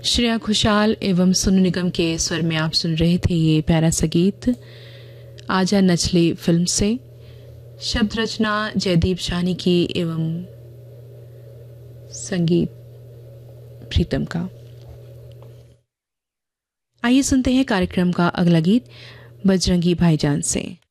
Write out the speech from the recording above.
श्रेया घोषाल एवं सोनू निगम के स्वर में आप सुन रहे थे ये प्यारा सा गीत आजा नचले फिल्म से। शब्द रचना जयदीप शाहनी की एवं संगीत प्रीतम का। आइए सुनते हैं कार्यक्रम का अगला गीत बजरंगी भाईजान से।